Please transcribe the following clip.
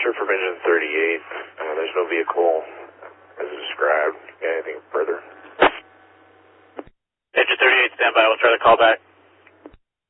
dispatcher for engine 38. There's no vehicle as described. Got anything further? Engine 38, stand by. We'll try to call back.